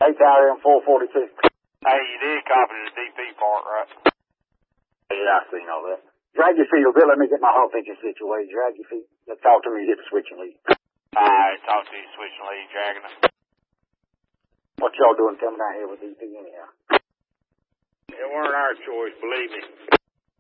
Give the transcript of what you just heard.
Tower M442. Hey, you did copy the DP part, right? Yeah, I seen all that. Drag your feet a bit. Let me get my hog picking situated. Drag your feet. Let's talk to me. Hit the switching lead. Alright, talk to you switching lead, dragging us. What y'all doing coming down here with DP anyhow? It weren't our choice, believe me.